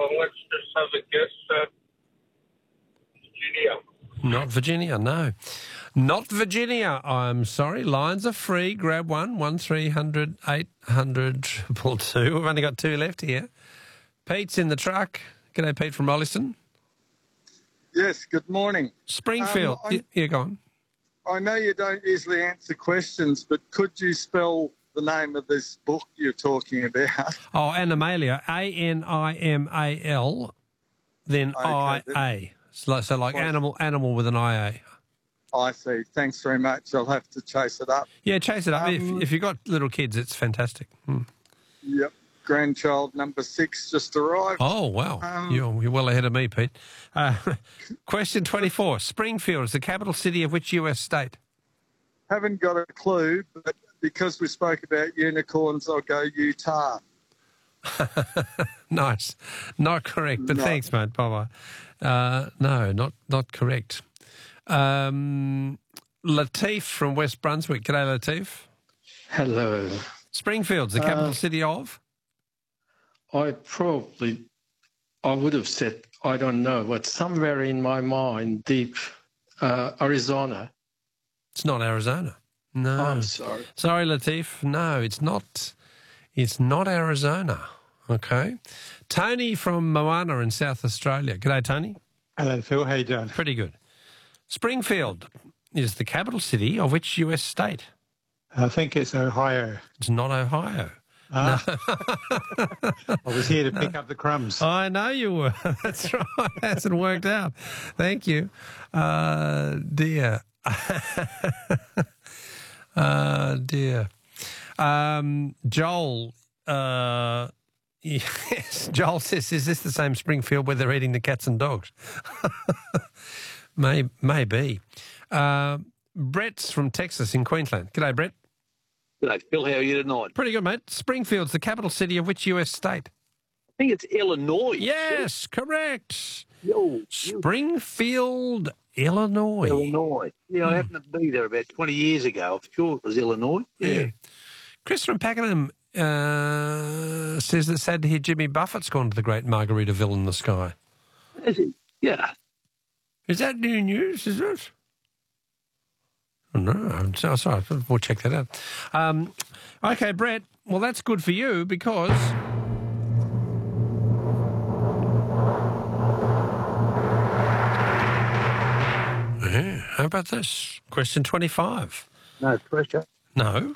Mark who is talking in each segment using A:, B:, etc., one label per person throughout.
A: let's just have a guess. Virginia.
B: Not Virginia, no. Not Virginia, I'm sorry. Lines are free. Grab one, 1300 800 222. We've only got two left here. Pete's in the truck. G'day, Pete from Rolleston.
C: Yes, good morning.
B: Springfield. Yeah, go on.
C: I know you don't usually answer questions, but could you spell the name of this book you're talking about?
B: Oh, Animalia, Animal, then
C: Okay,
B: IA. So like animal with an IA.
C: I see. Thanks very much. I'll have to chase it up.
B: Yeah, chase it up. If you've got little kids, it's fantastic.
C: Yep. Grandchild number 6 just arrived.
B: Oh, wow. You're well ahead of me, Pete. Question 24. Springfield is the capital city of which US state?
C: Haven't got a clue, but because we spoke about unicorns, I'll go Utah.
B: Nice. Not correct, but thanks, mate. Bye-bye. No, not correct. Latif from West Brunswick. G'day, Latif.
D: Hello.
B: Springfield's the capital city of?
D: I would have said, I don't know, but somewhere in my mind, deep, Arizona.
B: It's not Arizona. No.
D: I'm sorry.
B: Sorry, Latif. No, it's not. It's not Arizona. Okay. Tony from Moana in South Australia. G'day, Tony.
E: Hello, Phil. How you doing?
B: Pretty good. Springfield is the capital city of which US state?
E: I think it's Ohio.
B: It's not Ohio.
E: No. I was here to pick up the crumbs.
B: I know you were. That's right. It hasn't worked out. Thank you. Dear. Dear. Joel. Yes. Joel says, is this the same Springfield where they're eating the cats and dogs? Maybe. Brett's from Texas in Queensland. G'day, Brett.
F: G'day, Phil. How are you tonight?
B: Pretty good, mate. Springfield's the capital city of which US state?
F: I think it's Illinois.
B: Yes, correct.
F: Yo.
B: Springfield, Illinois.
F: Illinois. Yeah, I happened to be there about 20 years ago. I'm sure it was Illinois. Yeah.
B: Chris from Pakenham says it's sad to hear Jimmy Buffett's gone to the great Margaritaville in the sky.
F: Is he? Yeah.
B: Is that new news, is it? Oh, no, I'm sorry. We'll check that out. Okay, Brett, well, that's good for you because... Yeah, how about this? Question 25.
F: No pressure.
B: No.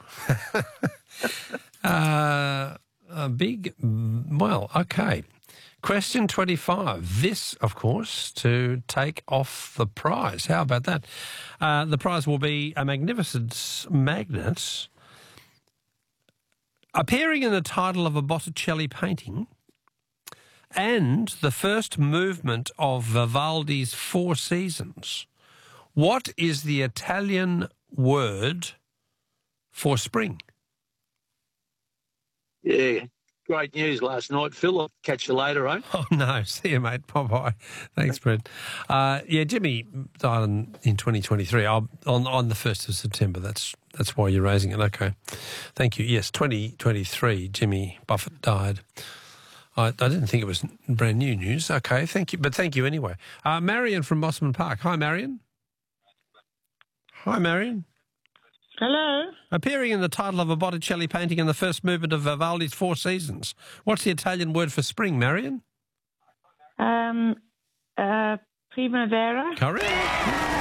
B: Okay. Question 25. This, of course, to take off the prize. How about that? The prize will be a magnificent magnet appearing in the title of a Botticelli painting and the first movement of Vivaldi's Four Seasons. What is the Italian word for spring?
F: Yeah. Great news last night, Phil. I'll catch you later, eh?
B: Oh, no. See you, mate. Bye-bye. Thanks, Brett. Jimmy died in 2023 on the 1st of September. That's why you're raising it. Okay. Thank you. Yes, 2023, Jimmy Buffett died. I didn't think it was brand new news. Okay, thank you. But thank you anyway. Marion from Mosman Park. Hi, Marion. Hi, Marion.
G: Hello.
B: Appearing in the title of a Botticelli painting in the first movement of Vivaldi's Four Seasons. What's the Italian word for spring, Marion?
G: Primavera.
B: Correct.